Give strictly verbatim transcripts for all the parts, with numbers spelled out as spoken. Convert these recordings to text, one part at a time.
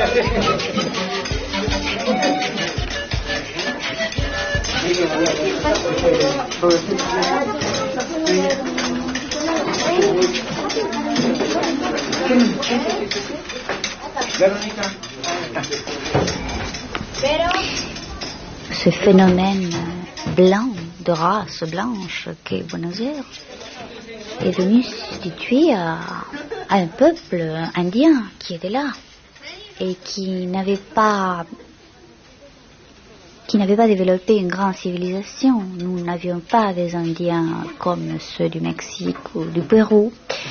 Ce phénomène blanc, de race blanche qu'est Buenos Aires, est venu substituer à, à un peuple indien qui était là et qui n'avait pas qui n'avait pas développé une grande civilisation. Nous n'avions pas des Indiens comme ceux du Mexique ou du Pérou.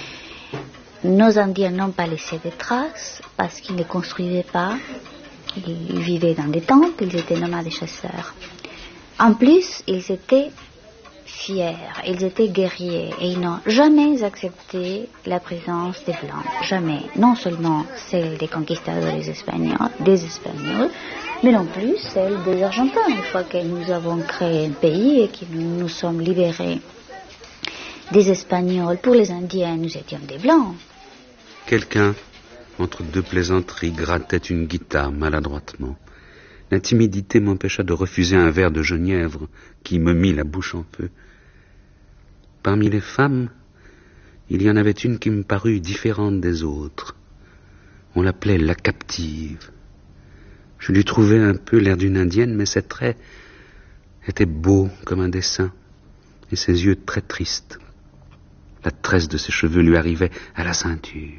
Nos Indiens n'ont pas laissé de traces parce qu'ils ne construisaient pas. Ils vivaient dans des tentes, ils étaient nomades et chasseurs. En plus, ils étaient fiers, ils étaient guerriers et ils n'ont jamais accepté la présence des Blancs. Jamais. Non seulement celle des conquistadors espagnols, des Espagnols, mais non plus celle des Argentins, une fois que nous avons créé un pays et que nous nous sommes libérés des Espagnols. Pour les Indiens, nous étions des Blancs. Quelqu'un, entre deux plaisanteries, grattait une guitare maladroitement. La timidité m'empêcha de refuser un verre de genièvre qui me mit la bouche en feu. Parmi les femmes, il y en avait une qui me parut différente des autres. On l'appelait la captive. Je lui trouvais un peu l'air d'une indienne, mais ses traits étaient beaux comme un dessin, et ses yeux très tristes. La tresse de ses cheveux lui arrivait à la ceinture.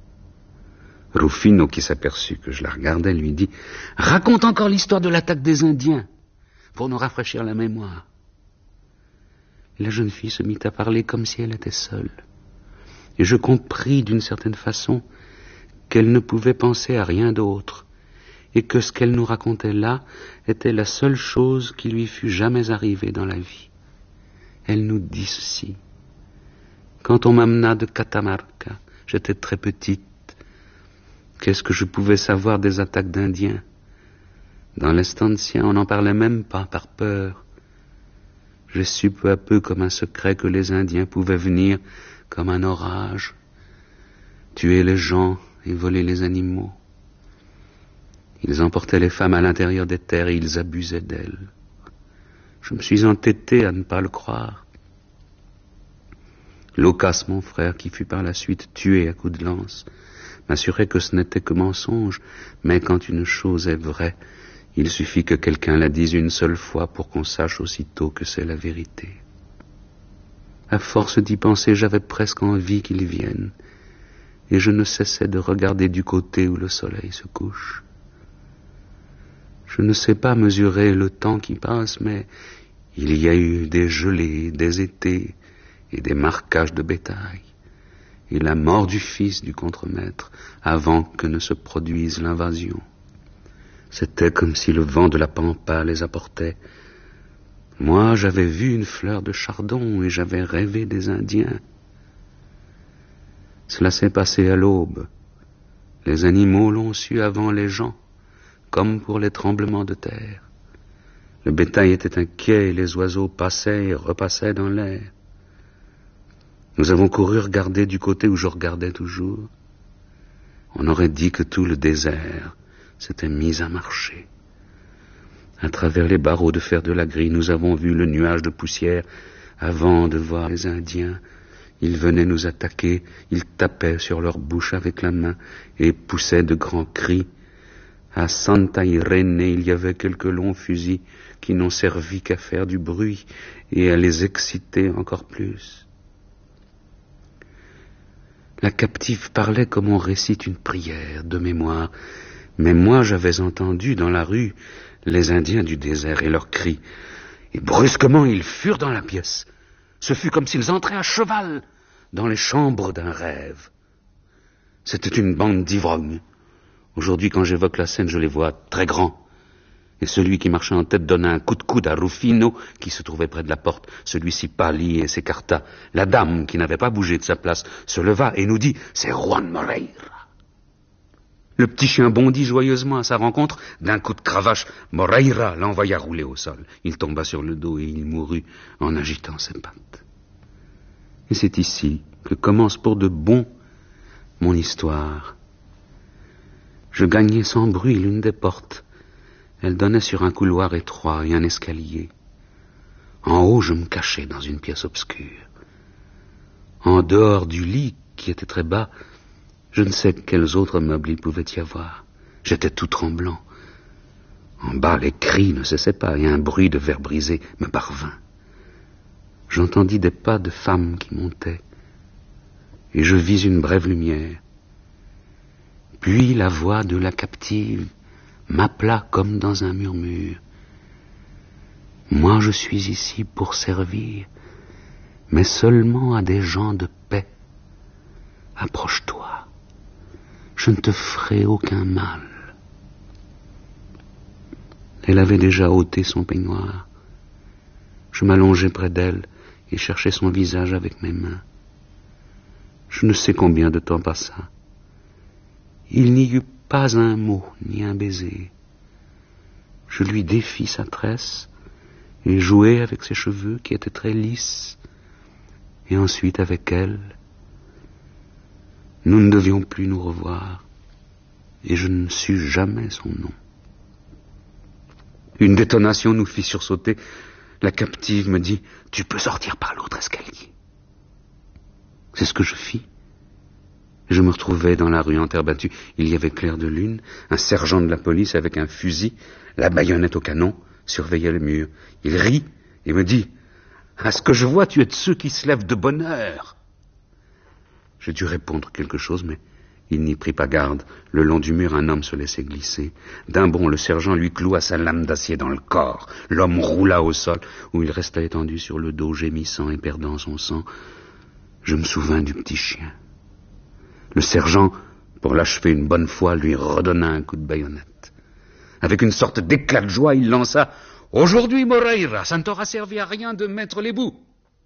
Rufino, qui s'aperçut que je la regardais, lui dit « Raconte encore l'histoire de l'attaque des Indiens, pour nous rafraîchir la mémoire. » La jeune fille se mit à parler comme si elle était seule. Et je compris d'une certaine façon qu'elle ne pouvait penser à rien d'autre, et que ce qu'elle nous racontait là était la seule chose qui lui fût jamais arrivée dans la vie. Elle nous dit ceci. Quand on m'amena de Catamarca, j'étais très petite. Qu'est-ce que je pouvais savoir des attaques d'Indiens? Dans l'estancia, on n'en parlait même pas par peur. J'ai su peu à peu comme un secret que les Indiens pouvaient venir comme un orage, tuer les gens et voler les animaux. Ils emportaient les femmes à l'intérieur des terres et ils abusaient d'elles. Je me suis entêté à ne pas le croire. Lucas, mon frère, qui fut par la suite tué à coups de lance, m'assurait que ce n'était que mensonge, mais quand une chose est vraie, il suffit que quelqu'un la dise une seule fois pour qu'on sache aussitôt que c'est la vérité. À force d'y penser, j'avais presque envie qu'ils viennent, et je ne cessais de regarder du côté où le soleil se couche. Je ne sais pas mesurer le temps qui passe, mais il y a eu des gelées, des étés et des marquages de bétail, et la mort du fils du contremaître avant que ne se produise l'invasion. C'était comme si le vent de la pampa les apportait. Moi, j'avais vu une fleur de chardon et j'avais rêvé des Indiens. Cela s'est passé à l'aube. Les animaux l'ont su avant les gens, comme pour les tremblements de terre. Le bétail était inquiet et les oiseaux passaient et repassaient dans l'air. Nous avons couru regarder du côté où je regardais toujours. On aurait dit que tout le désert s'était mis à marcher. À travers les barreaux de fer de la grille, nous avons vu le nuage de poussière avant de voir les Indiens. Ils venaient nous attaquer, ils tapaient sur leur bouche avec la main et poussaient de grands cris. À Santa Irene, il y avait quelques longs fusils qui n'ont servi qu'à faire du bruit et à les exciter encore plus. La captive parlait comme on récite une prière de mémoire, mais moi j'avais entendu dans la rue les Indiens du désert et leurs cris, et brusquement ils furent dans la pièce. Ce fut comme s'ils entraient à cheval dans les chambres d'un rêve. C'était une bande d'ivrognes. Aujourd'hui, quand j'évoque la scène, je les vois très grands. Et celui qui marchait en tête donna un coup de coude à Rufino, qui se trouvait près de la porte. Celui-ci pâlit et s'écarta. La dame, qui n'avait pas bougé de sa place, se leva et nous dit « C'est Juan Moreira ». Le petit chien bondit joyeusement à sa rencontre. D'un coup de cravache, Moreira l'envoya rouler au sol. Il tomba sur le dos et il mourut en agitant ses pattes. Et c'est ici que commence pour de bon mon histoire. Je gagnai sans bruit l'une des portes. Elle donnait sur un couloir étroit et un escalier. En haut, je me cachai dans une pièce obscure. En dehors du lit, qui était très bas, je ne sais quels autres meubles il pouvait y avoir. J'étais tout tremblant. En bas, les cris ne cessaient pas, et un bruit de verre brisé me parvint. J'entendis des pas de femmes qui montaient, et je vis une brève lumière. Puis la voix de la captive m'appela comme dans un murmure. Moi, je suis ici pour servir, mais seulement à des gens de paix. Approche-toi, je ne te ferai aucun mal. Elle avait déjà ôté son peignoir. Je m'allongeai près d'elle et cherchai son visage avec mes mains. Je ne sais combien de temps passa. Il n'y eut pas un mot, ni un baiser. Je lui défis sa tresse et jouai avec ses cheveux qui étaient très lisses, et ensuite avec elle. Nous ne devions plus nous revoir, et je ne sus jamais son nom. Une détonation nous fit sursauter. La captive me dit « Tu peux sortir par l'autre escalier ». C'est ce que je fis. Je me retrouvai dans la rue en terre battue. Il y avait clair de lune, un sergent de la police avec un fusil, la baïonnette au canon, surveillait le mur. Il rit et me dit « À ce que je vois, tu es de ceux qui se lèvent de bonne heure ». Je dus répondre quelque chose, mais il n'y prit pas garde. Le long du mur, un homme se laissait glisser. D'un bond, le sergent lui cloua sa lame d'acier dans le corps. L'homme roula au sol, où il resta étendu sur le dos, gémissant et perdant son sang. Je me souvins du petit chien. Le sergent, pour l'achever une bonne fois, lui redonna un coup de baïonnette. Avec une sorte d'éclat de joie, il lança « Aujourd'hui, Moreira, ça ne t'aura servi à rien de mettre les bouts !»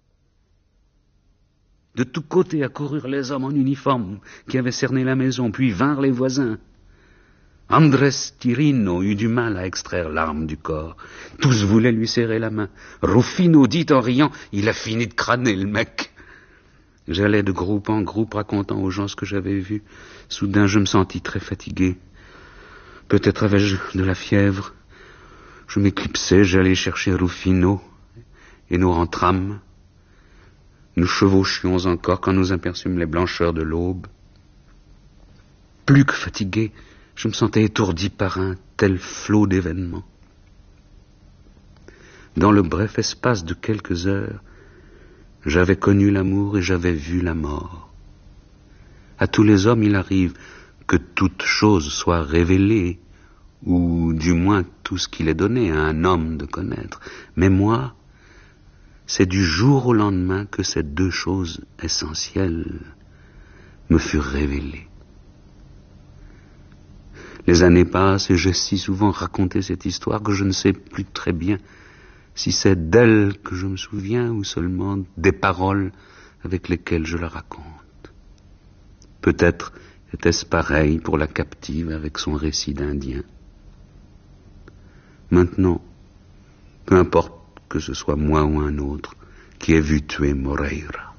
De tous côtés accoururent les hommes en uniforme qui avaient cerné la maison, puis vinrent les voisins. Andrés Tirino eut du mal à extraire l'arme du corps. Tous voulaient lui serrer la main. Rufino dit en riant « Il a fini de crâner, le mec !» J'allais de groupe en groupe racontant aux gens ce que j'avais vu. Soudain, je me sentis très fatigué. Peut-être avais-je de la fièvre. Je m'éclipsai, j'allai chercher Rufino, et nous rentrâmes. Nous chevauchions encore quand nous aperçûmes les blancheurs de l'aube. Plus que fatigué, je me sentais étourdi par un tel flot d'événements. Dans le bref espace de quelques heures, j'avais connu l'amour et j'avais vu la mort. À tous les hommes, il arrive que toute chose soit révélée, ou du moins tout ce qu'il est donné à un homme de connaître. Mais moi, c'est du jour au lendemain que ces deux choses essentielles me furent révélées. Les années passent et j'ai si souvent raconté cette histoire que je ne sais plus très bien si c'est d'elle que je me souviens ou seulement des paroles avec lesquelles je la raconte. Peut-être était-ce pareil pour la captive avec son récit d'Indien. Maintenant, peu importe que ce soit moi ou un autre qui ait vu tuer Moreira.